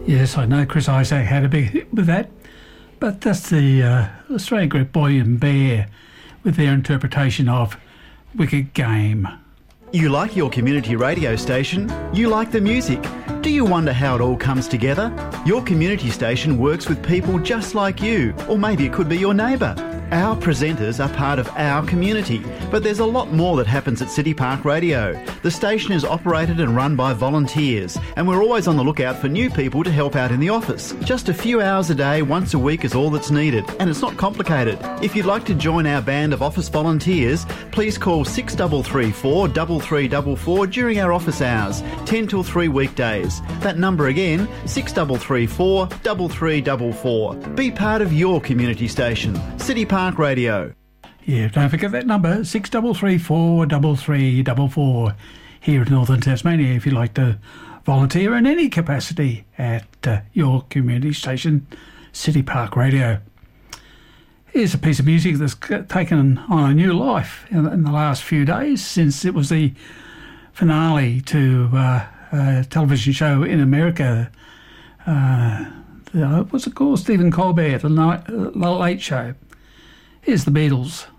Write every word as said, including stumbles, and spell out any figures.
Yes, I know Chris Isaak had a big hit with that, but that's the uh, Australian group Boy and Bear with their interpretation of Wicked Game. You like your community radio station? You like the music? Do you wonder how it all comes together? Your community station works with people just like you, or maybe it could be your neighbour. Our presenters are part of our community, but there's a lot more that happens at City Park Radio. The station is operated and run by volunteers, and we're always on the lookout for new people to help out in the office. Just a few hours a day, once a week is all that's needed, and it's not complicated. If you'd like to join our band of office volunteers, please call six three three four, three three four four during our office hours, ten till three weekdays. That number again, six three three four, three three four four. Be part of your community station. City Park Park Radio. Yeah, don't forget that number, six three three four, three three four four, here in Northern Tasmania, if you'd like to volunteer in any capacity at uh, your community station, City Park Radio. Here's a piece of music that's taken on a new life in, in the last few days, since it was the finale to uh, a television show in America. Uh, the, what's it called? Stephen Colbert, The, night, uh, the Late Show. Here's the Beatles.